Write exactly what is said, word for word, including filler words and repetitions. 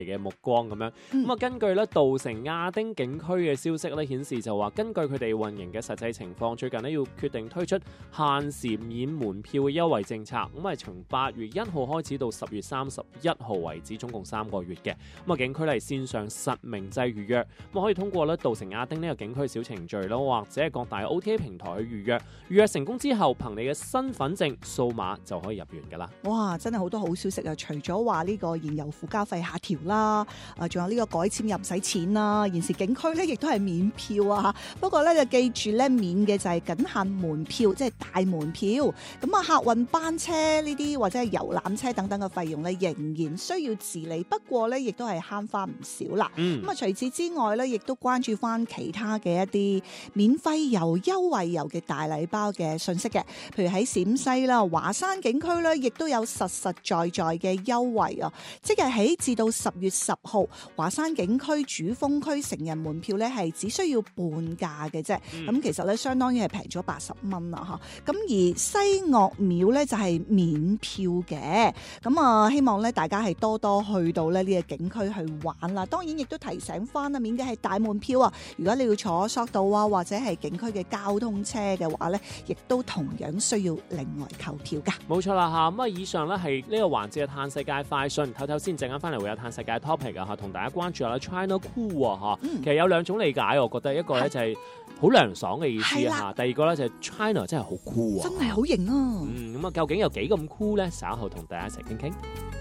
嘅目光咁樣。咁、嗯、啊，根據咧稻城亞丁景區嘅消息咧顯示就話，根據佢哋運營嘅實際情況，最近咧要決定推出限時免門票嘅優惠政策。咁啊，從八月一號開始到十月三十一號為止，總共三個月嘅。咁啊，景區咧係線上實名制預約，咁可以通過咧稻城亞丁呢個景區小程序啦，或者係各大 O T A 平台去預約。預約成功之後，憑你嘅身份證數碼就可以入園噶啦。 哇，真係好多好消息啊！除咗話呢個燃油附加費下調啦，啊，仲有呢個改簽又唔使錢啦。現時景區咧亦都係免票啊，不過咧就記住咧，免嘅就係僅限門票，即係大門票。咁啊，客運班車呢啲或者係遊覽車等等嘅費用咧，仍然需要自理。不過咧，亦都係慳翻唔少啦。咁、嗯、啊，除此之外咧，亦都關注翻其他嘅一啲免費遊、優惠遊嘅大禮包嘅信息嘅。譬如喺陝西啦、華山景區咧，亦都有實實在在嘅優惠啊！即日起至到十月十號，華山景區主峰區成人門票咧係只需要半價嘅啫。咁、嗯、其實咧，相當於係平咗八十蚊啦嚇。咁而西岳廟咧就係免票嘅。咁啊，希望咧大家係多多去到咧呢個景區去玩啦。當然亦都提醒翻啊，免嘅係大門票啊。如果你要坐索道啊，或者係景區嘅交通車嘅話咧，亦都同樣需要另外購票噶。 冇錯啦嚇。咁啊，以上咧係呢個環節嘅嘆世界快訊，唞唞先，陣間翻嚟會有嘆世界 topic 啊嚇，同大家關注下啦 China Cool 啊嚇。其實有兩種理解，我覺得一個咧就係好涼爽嘅意思啊，第二個咧就係 China 真係好 cool 啊， 真係好型啊。 嗯，咁啊，究竟有幾咁 cool 咧？稍後同大家一齊傾傾。